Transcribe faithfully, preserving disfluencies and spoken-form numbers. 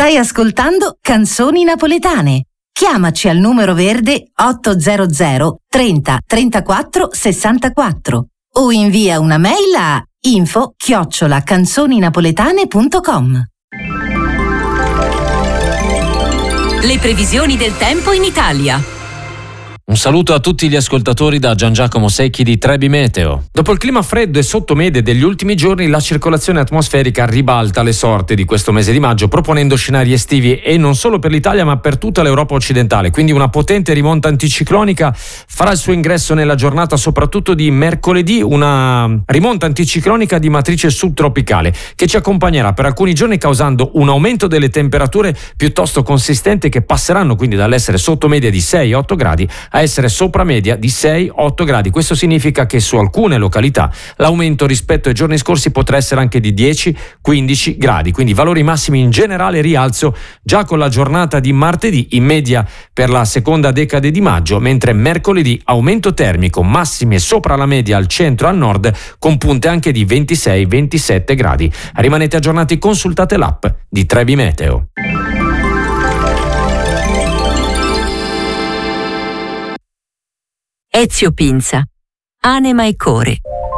Stai ascoltando Canzoni Napoletane. Chiamaci al numero verde ottocento trenta trentaquattro sessantaquattro o invia una mail a info chiocciola canzoninapoletane punto com. Le previsioni del tempo in Italia. Un saluto a tutti gli ascoltatori da Gian Giacomo Secchi di Trebi Meteo. Dopo il clima freddo e sottomedia degli ultimi giorni, la circolazione atmosferica ribalta le sorti di questo mese di maggio, proponendo scenari estivi e non solo per l'Italia ma per tutta l'Europa occidentale. Quindi una potente rimonta anticiclonica farà il suo ingresso nella giornata soprattutto di mercoledì, una rimonta anticiclonica di matrice subtropicale che ci accompagnerà per alcuni giorni causando un aumento delle temperature piuttosto consistente, che passeranno quindi dall'essere sottomedia di sei otto gradi a essere sopra media di sei otto gradi. Questo significa che su alcune località l'aumento rispetto ai giorni scorsi potrà essere anche di dieci quindici gradi, quindi valori massimi in generale rialzo già con la giornata di martedì in media per la seconda decade di maggio, mentre mercoledì aumento termico, massime sopra la media al centro e al nord con punte anche di ventisei ventisette gradi. Rimanete aggiornati, consultate l'app di Trebi Meteo. Ezio Pinza, Anima e Core.